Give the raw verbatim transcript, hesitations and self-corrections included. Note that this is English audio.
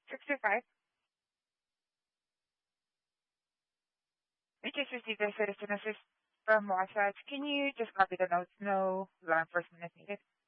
six two five. We just received a citizen assist from Wasatch. Can you just copy the notes? No law enforcement is needed.